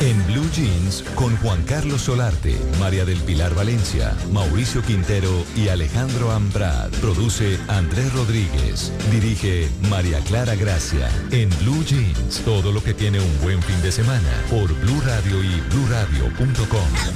En Blue Jeans, con Juan Carlos Solarte, María del Pilar Valencia, Mauricio Quintero y Alejandro Ambrad. Produce Andrés Rodríguez. Dirige María Clara Gracia. En Blue Jeans, todo lo que tiene un buen fin de semana. Por Blue Radio y bluradio.com.